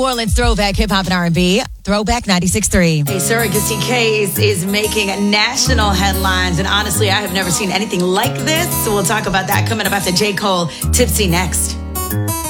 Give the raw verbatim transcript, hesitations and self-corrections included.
New Orleans throwback hip hop and R and B. Throwback ninety-six point three. A surrogacy case is making national headlines, and honestly, I have never seen anything like this. So we'll talk about that coming up after J. Cole, Tipsy next.